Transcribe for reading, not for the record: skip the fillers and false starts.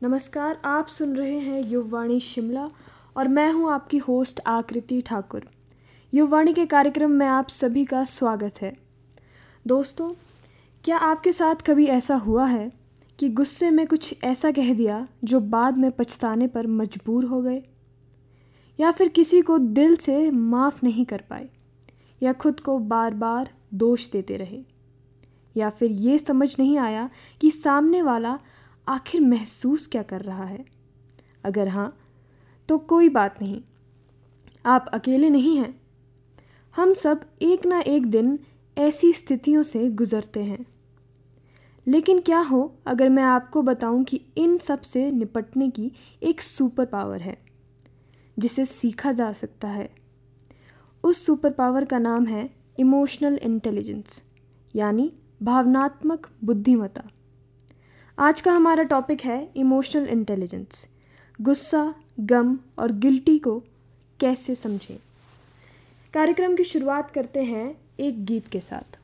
नमस्कार, आप सुन रहे हैं युववाणी शिमला और मैं हूं आपकी होस्ट आकृति ठाकुर। युववाणी के कार्यक्रम में आप सभी का स्वागत है। दोस्तों, क्या आपके साथ कभी ऐसा हुआ है कि गुस्से में कुछ ऐसा कह दिया जो बाद में पछताने पर मजबूर हो गए, या फिर किसी को दिल से माफ़ नहीं कर पाए, या खुद को बार बार दोष देते रहे, या फिर ये समझ नहीं आया कि सामने वाला आखिर महसूस क्या कर रहा है? अगर हाँ, तो कोई बात नहीं, आप अकेले नहीं हैं। हम सब एक ना एक दिन ऐसी स्थितियों से गुज़रते हैं। लेकिन क्या हो अगर मैं आपको बताऊं कि इन सब से निपटने की एक सुपर पावर है जिसे सीखा जा सकता है। उस सुपर पावर का नाम है इमोशनल इंटेलिजेंस, यानी भावनात्मक बुद्धिमत्ता। आज का हमारा टॉपिक है इमोशनल इंटेलिजेंस। गुस्सा, गम और गिल्टी को कैसे समझें। कार्यक्रम की शुरुआत करते हैं एक गीत के साथ।